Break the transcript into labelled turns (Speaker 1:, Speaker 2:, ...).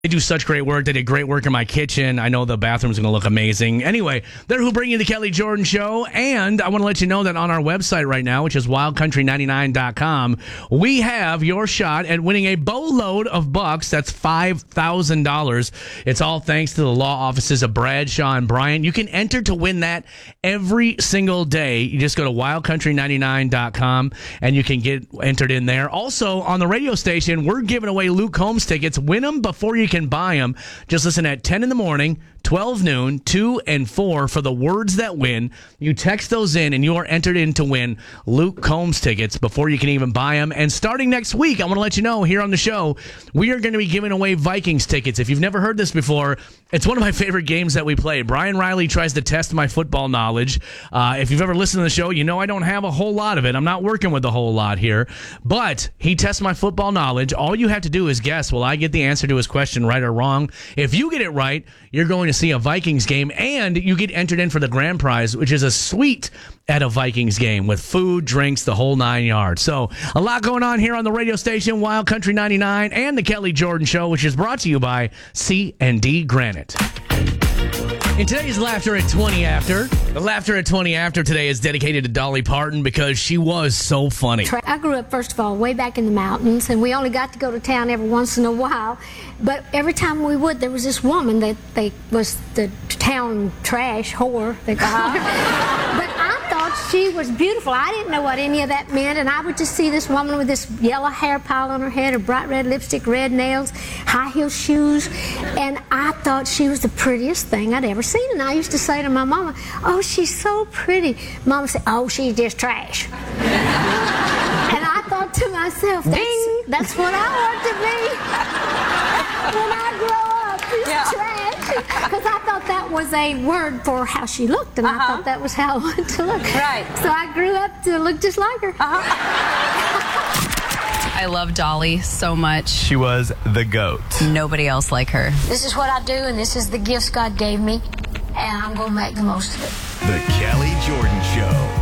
Speaker 1: They do such great work. They did great work in my kitchen. I know the bathroom's going to look amazing. Anyway, they're who bring you the Kelly Jordan Show. And I want to let you know that on our website right now, which is wildcountry99.com, we have your shot at winning a boatload of bucks. That's $5,000. It's all thanks to the law offices of Bradshaw and Bryant. You can enter to win that every single day. You just go to wildcountry99.com and you can get entered in there. Also, on the radio station, we're giving away Luke Combs tickets. Win them before you can buy them. Just listen at 10 in the morning, 12 noon, 2 and 4 for the words that win. You text those in and you are entered in to win Luke Combs tickets before you can even buy them. And starting next week, I want to let you know here on the show, we are going to be giving away Vikings tickets. If you've never heard this before, it's one of my favorite games that we play. Brian Riley tries to test my football knowledge. If you've ever listened to the show, you know I don't have a whole lot of it. I'm not working with a whole lot here. But he tests my football knowledge. All you have to do is guess, will I get the answer to his question right or wrong? If you get it right, you're going to see a Vikings game, and you get entered in for the grand prize, which is a suite at a Vikings game with food, drinks, the whole 9 yards. So a lot going on here on the radio station, Wild Country 99, and the Kelly Jordan Show, which is brought to you by C&D Granite. In today's Laughter at 20 After, the Laughter at 20 After today is dedicated to Dolly Parton because she was so funny.
Speaker 2: I grew up, first of all, way back in the mountains, and we only got to go to town every once in a while. But every time we would, there was this woman that was the town trash whore, they called her. But I thought she was beautiful. I didn't know what any of that meant, and I would just see this woman with this yellow hair pile on her head, her bright red lipstick, red nails, high heel shoes, and I thought she was the prettiest thing I'd ever seen. And I used to say to my mama, "Oh, she's so pretty." Mama said, "Oh, she's just trash." And I thought to myself, that's what I want to be when I grow up, is trash. Because I thought that was a word for how she looked, and I thought that was how I wanted to look.
Speaker 3: Right.
Speaker 2: So I grew up to look just like her.
Speaker 3: I love Dolly so much.
Speaker 4: She was the GOAT.
Speaker 3: Nobody else like her.
Speaker 2: This is what I do, and this is the gifts God gave me, and I'm going to make the most of it.
Speaker 4: The Kelly Jordan Show.